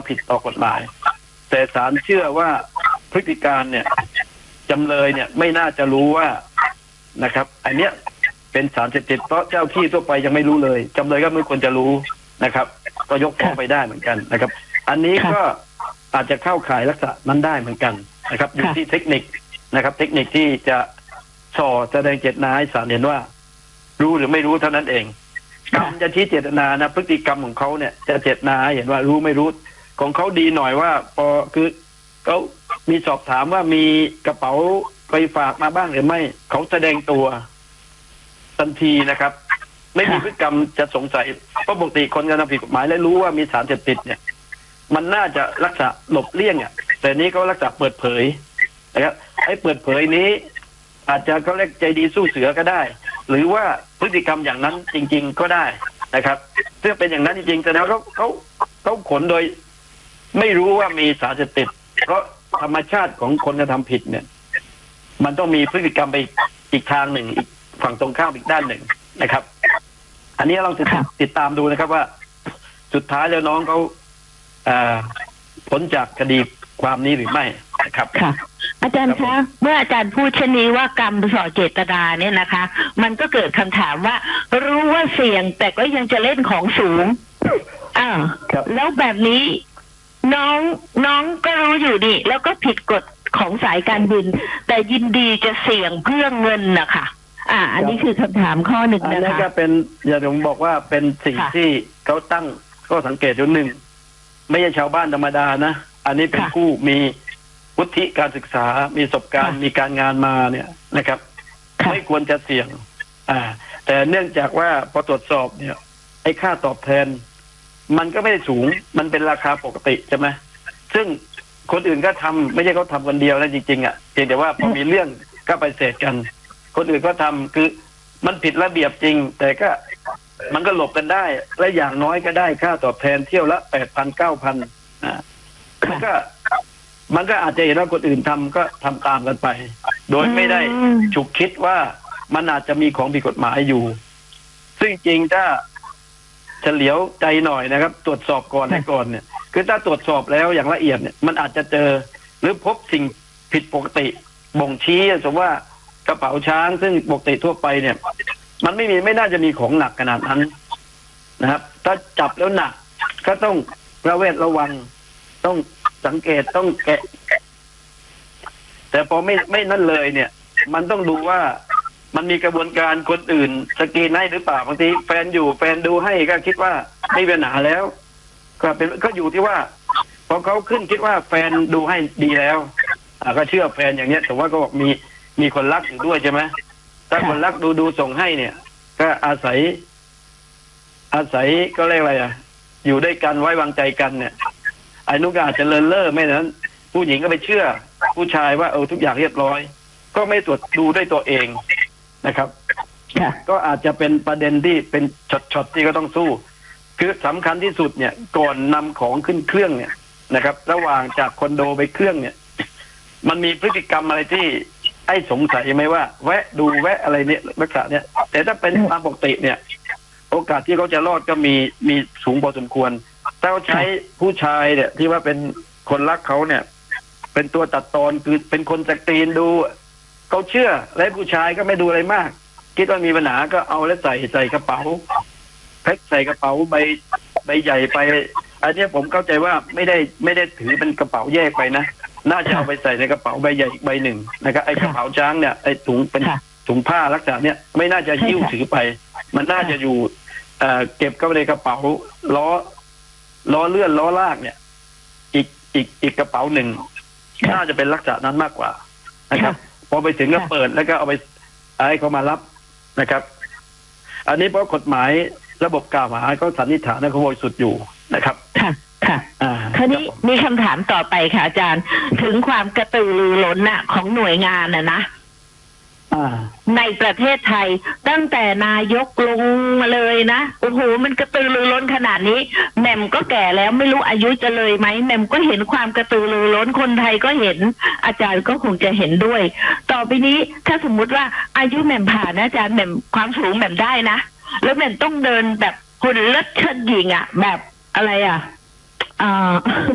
ผิดต่อกฎหมายแต่ศาลเชื่อว่าพฤติการเนี่ยจำเลยเนี่ยไม่น่าจะรู้ว่านะครับอันเนี้ยเป็นสารเสพติดเพราะเจ้าที่ทั่วไปยังไม่รู้เลยจำเลยก็ไม่ควรจะรู้นะครับก็ยกฟ้องไปได้เหมือนกันนะครับอันนี้ก็อาจจะเข้าข่ายลักษณะนั้นได้เหมือนกันนะครับอยู่ที่เทคนิคนะครับเทคนิคที่จะส่อแสดงเจตนาให้ศาลเห็นว่ารู้หรือไม่รู้เท่านั้นเองกรรมจะชี้เจตนานะพฤติกรรมของเขาเนี่ยจะเจตนาเห็นว่ารู้ไม่รู้ของเขาดีหน่อยว่าพอคือเขามีสอบถามว่ามีกระเป๋าไปฝากมาบ้างหรือไม่เขาแสดงตัวทันทีนะครับไม่มีพฤติกรรมจะสงสัยเพราะปกติคนกระทำผิดกฎหมายและรู้ว่ามีสารเสพติดเนี่ยมันน่าจะรักษาหลบเลี่ยงอ่ะแต่นี้เขารักษาเปิดเผยนะครับไอ้เปิดเผยนี้อาจจะเขาเรียกใจดีสู้เสือก็ได้หรือว่าพฤติกรรมอย่างนั้นจริงๆก็ได้นะครับเพื่อเป็นอย่างนั้นจริงๆแต่แล้วเขาขนโดยไม่รู้ว่ามีสารเสพติดเพราะธรรมชาติของคนกระทำผิดเนี่ยมันต้องมีพฤติกรรมไปอีกทางหนึ่งอีกฝั่งตรงข้ามอีกด้านหนึ่งนะครับอันนี้เราติดตามดูนะครับว่าสุดท้ายแล้วน้องเขาพ้นจากคดีความนี้หรือไม่นะครับค่ะอาจารย์คะเมื่ออาจารย์พูดเช่นนี้ว่ากรรมส่อเจตนาเนี่ยนะคะมันก็เกิดคำถามว่ารู้ว่าเสี่ยงแต่ก็ยังจะเล่นของสูงแล้วแบบนี้น้องก็รู้อยู่ดิแล้วก็ผิดกฎของสายการบินแต่ยินดีจะเสี่ยงเพื่อเงินนะคะอันนี้คือคำถามข้อหนึ่งนะคะอันนี้ก็เป็นอย่างผมบอกว่าเป็นสิ่งที่เขาตั้งก็สังเกตอยู่หนึ่งไม่ใช่ชาวบ้านธรรมดานะอันนี้เป็นผู้มีวุฒิการศึกษามีประสบการณ์มีการงานมาเนี่ยนะครับไม่ควรจะเสี่ยงแต่เนื่องจากว่าพอตรวจสอบเนี่ยไอ้ค่าตอบแทนมันก็ไม่ได้สูงมันเป็นราคาปกติใช่ไหมซึ่งคนอื่นก็ทำไม่ใช่เขาทำคนเดียวนะจริงๆเพียงแต่ว่าพอมีเรื่องก็ไปเสดกันคนอื่นก็ทำคือมันผิดระเบียบจริงแต่ก็มันก็หลบกันได้และอย่างน้อยก็ได้ค่าตอบแทนเที่ยวละ 8,000 9,000มันก็อาจจะเห็นว่าคนอื่นทำก็ทำตามกันไป โดยไม่ได้ฉุกคิดว่ามันอาจจะมีของผิดกฎหมายอยู่ซึ่งจริงถ้าเฉลียวใจหน่อยนะครับตรวจสอบก่อนให้ก่อนเนี่ยคือถ้าตรวจสอบแล้วอย่างละเอียดเนี่ยมันอาจจะเจอหรือพบสิ่งผิดปกติบ่งชี้สมมติว่ากระเป๋าช้างซึ่งปกติทั่วไปเนี่ยมันไม่น่าจะมีของหนักขนาดนั้นนะครับถ้าจับแล้วหนักก็ต้องระแวดระวังต้องสังเกตต้องแกะแต่พอไม่นั่นเลยเนี่ยมันต้องดูว่ามันมีกระบวนการคนอื่นสกรีนให้หรือเปล่าบางทีแฟนดูให้ก็คิดว่าไม่เป็นปัญหาแล้วก็อยู่ที่ว่าพอเขาขึ้นคิดว่าแฟนดูให้ดีแล้วก็เชื่อแฟนอย่างเนี้ยแต่ว่าก็บอกมีคนรักอยู่ด้วยใช่ไหมถ้าคนรักดูส่งให้เนี่ยก็อาศัยก็เรียกอะไรอยู่ด้วยกันไว้วางใจกันเนี่ยไอ้นุกอาจจะเลินเล่อไม่นั้นผู้หญิงก็ไปเชื่อผู้ชายว่าทุกอย่างเรียบร้อยก็ไม่ตรวจดูด้วยตัวเองนะครับก็อาจจะเป็นประเด็นที่เป็นช็อตที่ก็ต้องสู้คือสำคัญที่สุดเนี่ยก่อนนำของขึ้นเครื่องเนี่ยนะครับระหว่างจากคอนโดไปเครื่องเนี่ยมันมีพฤติกรรมอะไรที่ไอ้สงสัยไหมว่าแวะอะไรเนี่ยลักษณะเนี่ยแต่ถ้าเป็นตามปกติเนี่ยโอกาสที่เขาจะรอดก็มีสูงพอสมควรถ้าเขาใช้ผู้ชายเนี่ยที่ว่าเป็นคนรักเขาเนี่ยเป็นตัวตัดตอนคือเป็นคนสกรีนดูเขาเชื่อและผู้ชายก็ไม่ดูอะไรมากคิดว่ามีปัญหาก็เอาแล้วใส่กระเป๋าแพ็คใส่กระเป๋าใบใหญ่ไปอันนี้ผมเข้าใจว่าไม่ได้ถือเป็นกระเป๋าแยกไปนะน่าจะเอาไปใส่ในกระเป๋าใบใหญ่อีกใบหนึ่งนะครับไอ้กระเป๋าช้างเนี่ยไอ้ถุงเป็นถุงผ้าลักษณะเนี่ยไม่น่าจะหิ้วถือไปมันน่าจะอยู่เก็บเข้าในกระเป๋าล้อเลื่อนล้อลากเนี่ยอีกกระเป๋าหนึ่งน่าจะเป็นลักษณะนั้นมากกว่านะครับพอไปถึงก็เปิดแล้วก็เอาไปให้เขามารับนะครับอันนี้เพราะกฎหมายระบบกล่าวหาก็สันนิษฐานว่าเขาบริสุทธิ์อยู่นะครับค่ะคราวนี้มีคำถามต่อไปค่ะอาจารย์ถึงความกระตือรือร้นของหน่วยงานนะในประเทศไทยตั้งแต่นายกลงมาเลยนะโอ้โหมันกระตือรือร้นขนาดนี้แหม่มก็แก่แล้วไม่รู้อายุจะเลยไหมแหม่มก็เห็นความกระตือรือร้นคนไทยก็เห็นอาจารย์ก็คงจะเห็นด้วยต่อไปนี้ถ้าสมมุติว่าอายุแหม่มผ่านนะอาจารย์แหม่มความสูงแหม่มได้นะแล้วแหม่มต้องเดินแบบหุ่นเลิศเชิดหญิงแบบอะไร